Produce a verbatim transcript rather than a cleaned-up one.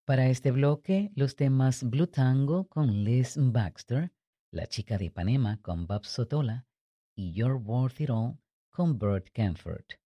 Para este bloque, los temas Blue Tango con Liz Baxter, La chica de Ipanema con Bob Sotola y You're Worth It All con Burt Camford.